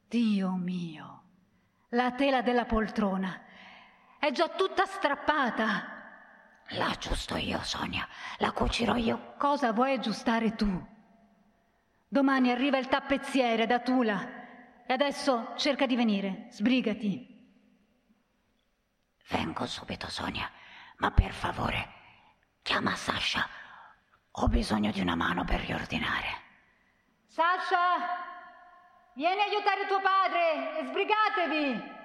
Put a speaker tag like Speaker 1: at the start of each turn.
Speaker 1: Dio mio, la tela della poltrona è già tutta strappata.
Speaker 2: La aggiusto io, Sonia, la cucirò io.
Speaker 1: Cosa vuoi aggiustare tu? Domani arriva il tappezziere da Tula e adesso cerca di venire, sbrigati.
Speaker 2: Vengo subito, Sonia, ma per favore, chiama Sasha. Ho bisogno di una mano per riordinare.
Speaker 1: Sasha, vieni a aiutare tuo padre e sbrigatevi!